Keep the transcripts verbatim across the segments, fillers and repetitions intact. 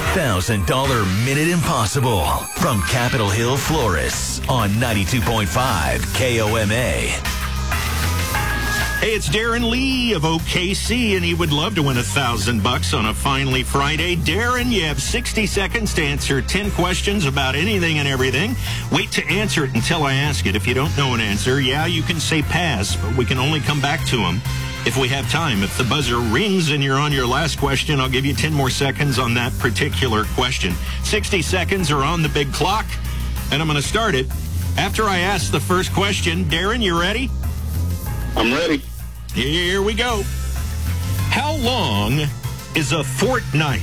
thousand dollars Minute Impossible from Capitol Hill Florists on ninety-two point five K O M A. Hey, it's Darren Lee of O K C, and he would love to win a thousand bucks on a Finally Friday. Darren, you have sixty seconds to answer ten questions about anything and everything. Wait to answer it until I ask it. If you don't know an answer, yeah, you can say pass, but we can only come back to them if we have time. If the buzzer rings and you're on your last question, I'll give you ten more seconds on that particular question. sixty seconds are on the big clock, and I'm going to start it after I ask the first question. Darren, you ready? I'm ready. Here we go. How long is a fortnight?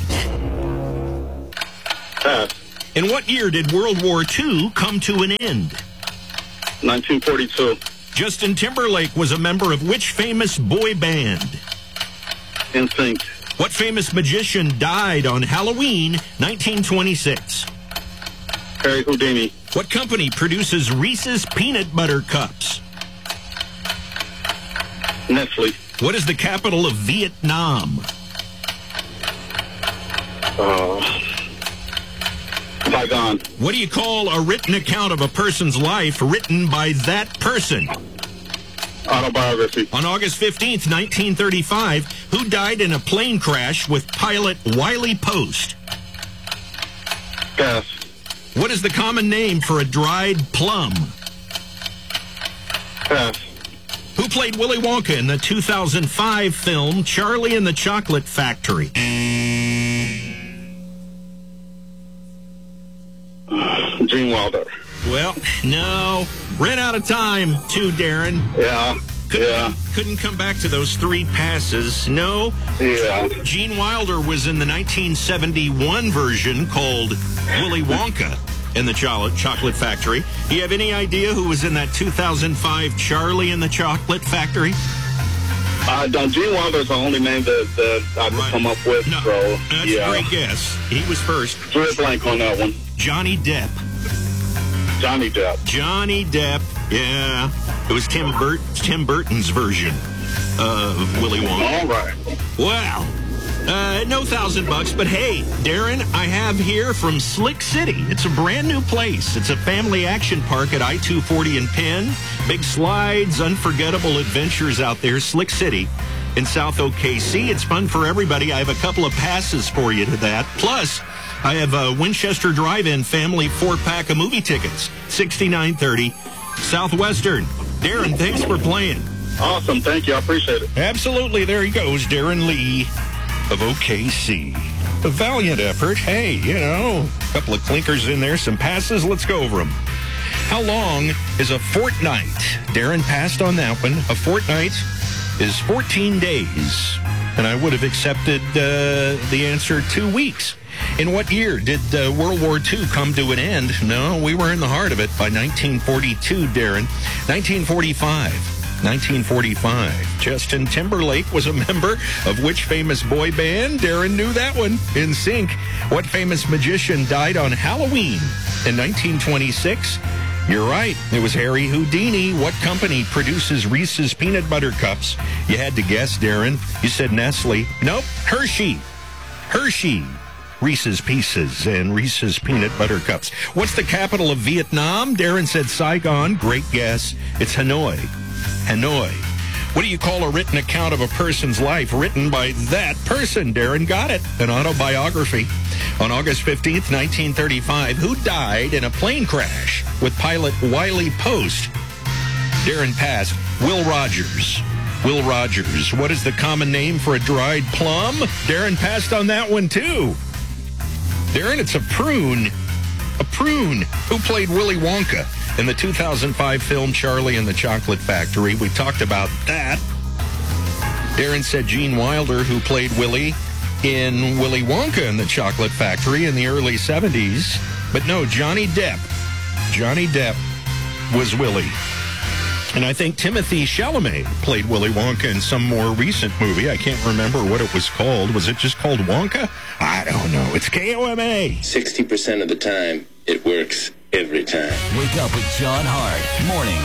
Pass. In what year did World War Two come to an end? nineteen forty-two. Justin Timberlake was a member of which famous boy band? N Sync. What famous magician died on Halloween nineteen twenty-six? Harry Houdini. What company produces Reese's Peanut Butter Cups? Nestle. What is the capital of Vietnam? Uh, Saigon. What do you call a written account of a person's life written by that person? Autobiography. On August fifteenth, nineteen thirty-five, who died in a plane crash with pilot Wiley Post? Pass. What is the common name for a dried plum? Pass. Who played Willy Wonka in the two thousand five film Charlie and the Chocolate Factory? Gene Wilder. Well, no. Ran out of time, too, Darren. Yeah. Couldn't, Yeah. couldn't come back to those three passes. No. Yeah. Gene Wilder was in the nineteen seventy-one version called Willy Wonka and the Cho- Chocolate Factory. Do you have any idea who was in that two thousand five Charlie and the Chocolate Factory? Uh, no, Gene Wilder is the only name that, that I could Right. come up with. No, so, that's yeah. a great guess. He was first. Drew a blank on that one. Johnny Depp. Johnny Depp. Johnny Depp. Yeah. It was Tim, Burt- Tim Burton's version of Willy Wonka. All right. Wow. Uh, no thousand bucks, but hey, Darren, I have here from Slick City. It's a brand new place. It's a family action park at I two forty and Penn. Big slides, unforgettable adventures out there. Slick City in South O K C. It's fun for everybody. I have a couple of passes for you to that. Plus, I have a Winchester Drive-In family four-pack of movie tickets. sixty-nine thirty Southwestern. Darren, thanks for playing. Awesome. Thank you. I appreciate it. Absolutely. There he goes, Darren Lee of O K C. A valiant effort. Hey, you know, a couple of clinkers in there, some passes. Let's go over them. How long is a fortnight? Darren passed on that one. A fortnight is fourteen days. And I would have accepted uh, the answer two weeks. In what year did uh, World War Two come to an end? No, we were in the heart of it by nineteen forty-two, Darren. nineteen forty-five. nineteen forty-five. Justin Timberlake was a member of which famous boy band? Darren knew that one. N Sync. What famous magician died on Halloween in nineteen twenty-six? You're right. It was Harry Houdini. What company produces Reese's Peanut Butter Cups? You had to guess, Darren. You said Nestle. Nope. Hershey. Hershey. Reese's Pieces and Reese's Peanut Butter Cups. What's the capital of Vietnam? Darren said Saigon. Great guess. It's Hanoi. Hanoi. What do you call a written account of a person's life written by that person? Darren got it. An autobiography. On August fifteenth, nineteen thirty-five, who died in a plane crash with pilot Wiley Post? Darren passed. Will Rogers. Will Rogers. What is the common name for a dried plum? Darren passed on that one, too. Darren, it's a prune. A prune. Who played Willy Wonka in the two thousand five film Charlie and the Chocolate Factory? We talked about that. Darren said Gene Wilder, who played Willy in Willy Wonka and the Chocolate Factory in the early seventies. But no, Johnny Depp. Johnny Depp was Willy. And I think Timothy Chalamet played Willy Wonka in some more recent movie. I can't remember what it was called. Was it just called Wonka? I don't know. It's K O M A. sixty percent of the time, it works every time. Wake up with John Hart. Mornings